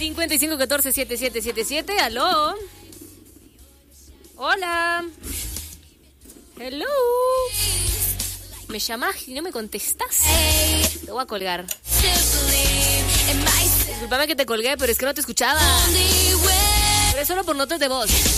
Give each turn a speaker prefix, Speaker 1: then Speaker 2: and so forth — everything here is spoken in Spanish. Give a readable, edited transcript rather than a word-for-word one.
Speaker 1: 5514-7777. Aló. Hola. Hello. Me llamás y no me contestás. Te voy a colgar. Disculpame que te colgué, pero es que no te escuchaba. Pero es solo por notas de voz.